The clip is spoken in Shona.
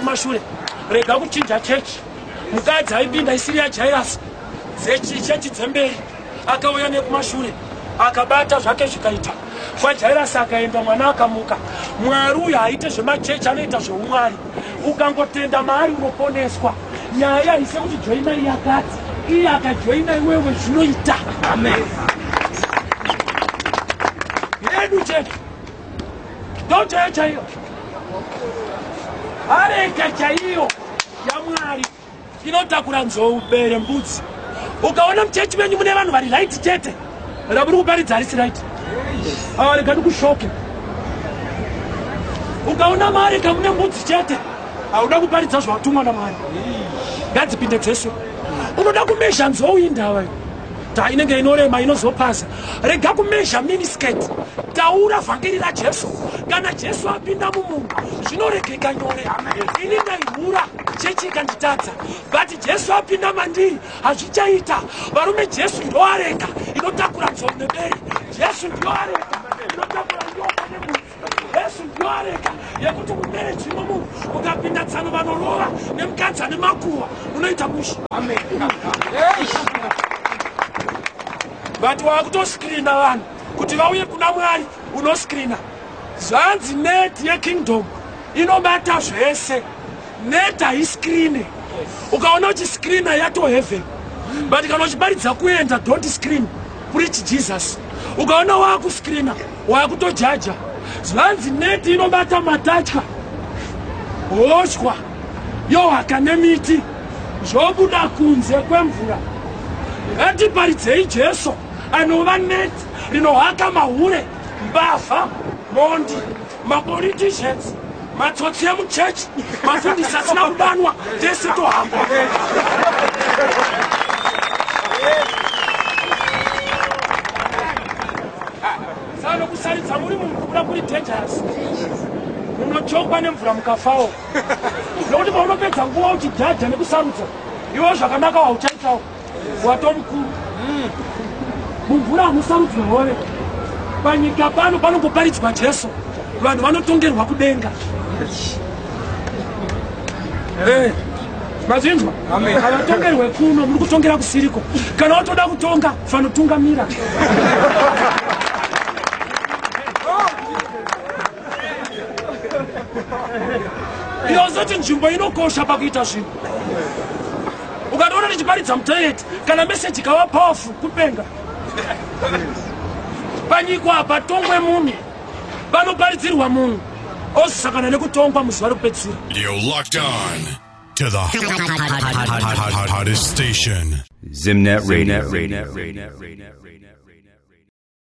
kumashure rega kuchinja chechi mukadzi aipinda isiri yaJairasi chechi dzemberi akauya nekumashure akabata zvake zvikaita kwaJairasi akaenda mwana akamuka. Mwari uyu haite zvemachechi anoita zveumwari. Ukangotenda maari unoponeswa. Nyaya ise kuti joina iyakati iye akajoina iwewe zvinoita. Amen. Yedu chechi ndochaya chaiyo areka chaiyo yaMwari inotakura nzou bere mbudzi. Ukaona mchechi menyu mune vanhu vari right chete raburi kuparidza harisi right awaregani kushoke. Ukaona mareka mune mbudzi chete hauda kuparidza zvawatumwa naMwari. Ngadzipinde dzeshe unoda kumezha nzou indava inenge inorema inozopasa. Rega kumezha miniskirt. Taura vhangeri raJesu. Kana Jesu apinda mumunhu zvinoregeka nyore. Ini ndaihura chechi ikanditadza. But Jesu apinda mandiri hazvichaita. Varume Jesu ndo areka inotakura nzou neberi. Jesu ndo areka inotakura nyoka nebudzi. Jesu ndo areka yekuti mumereji imomunhu ukapinda tsano vanorova nemukadzi ane makuhwa unoita mushi. Amen. But wakutoscreena vanhu kuti vauye kuna Mwari unoscreena. Zvanzi net yeKingdom inobata zvese. Net haiscreene. Ukaona uchiscreena yato heaven. But kana uchibaridza kuenda don't screen. Preach Jesus. Ukaona wakuscreena wakutojaja. Zvanzi net inobata matatya. Hoshwa. Yohaka nemiti. Zvobuda kunze kwemvura. Ngatiparidzei Jesu anova net rinohaka mahure, mbavha, mondi, mapoliticians, matsotsi emuchechi, mafundisi asina kudanwa, tese tohamba. Sano kusaridza muri munhu kuda kuri dangerous. Munochokwa nemvura mukafawo. Nokuti paunopedza nguva uchijaja nekusarudza, iwo zvakanaka wauchaitawo. Watomukuru. Mumvura musarudzwa hove. Panyika pano panongoparidzwa Jesu. Vanhu vanotongerwa kudenga. Mazvinzwa? Amen. Havatongerwe kuno, muri kutongera kusiriko. Kana watoda kutonga, fanotungamira. Yozoti nzvimbo inokosha pakuita zvinhu. Ukaona nichiparidza mutaiti kana message ikawa powerful kupenga. Panyika apa tongwe munhu panoparidzirwa munhu osakana nekutongwa muzuva rekupedzisira. You're locked on to the hottest station. Zimnet Radio.